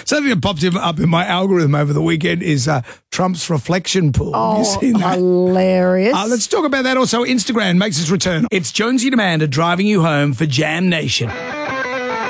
Something that popped up in my algorithm over the weekend is Trump's reflection pool. Have you seen that? Hilarious. Let's talk about that also. Instagram makes its return. It's Jonesy and Amanda driving you home for Jam Nation.